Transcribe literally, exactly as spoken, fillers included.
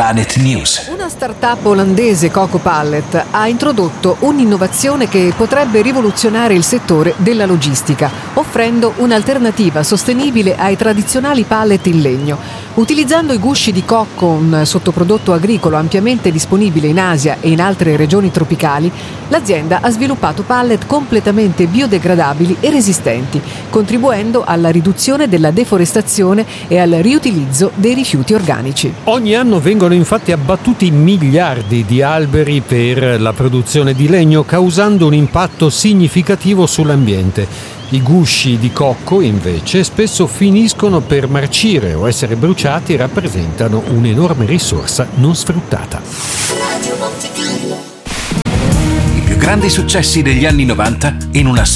Planet News. Una startup olandese, Coco Pallet, ha introdotto un'innovazione che potrebbe rivoluzionare il settore della logistica, offrendo un'alternativa sostenibile ai tradizionali pallet in legno. Utilizzando i gusci di cocco, un sottoprodotto agricolo ampiamente disponibile in Asia e in altre regioni tropicali, l'azienda ha sviluppato pallet completamente biodegradabili e resistenti, contribuendo alla riduzione della deforestazione e al riutilizzo dei rifiuti organici. Ogni anno vengono infatti abbattuti miliardi di alberi per la produzione di legno, causando un impatto significativo sull'ambiente. I gusci di cocco, invece, spesso finiscono per marcire o essere bruciati e rappresentano un'enorme risorsa non sfruttata. I più grandi successi degli anni novanta in una